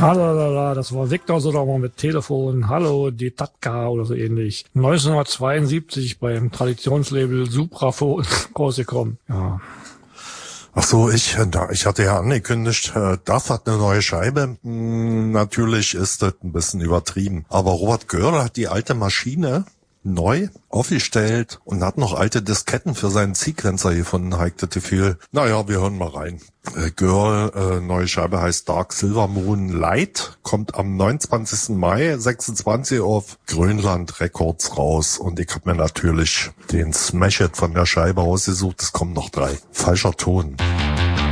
Halala, das war Victor Sodermann mit Telefon. Hallo, die Tatka oder so ähnlich. 1972 beim Traditionslabel Supraphon rausgekommen. Ja. Ach so, ich hatte ja angekündigt, das hat eine neue Scheibe. Natürlich ist das ein bisschen übertrieben. Aber Robert Görl hat die alte Maschine neu aufgestellt und hat noch alte Disketten für seinen Sequencer gefunden, heikte viel. Naja, wir hören mal rein. Girl, neue Scheibe heißt Dark Silver Moon Light, kommt am 29. Mai 26 auf Grönland Records raus und ich habe mir natürlich den Smash-It von der Scheibe ausgesucht. Es kommen noch 3. Falscher Ton.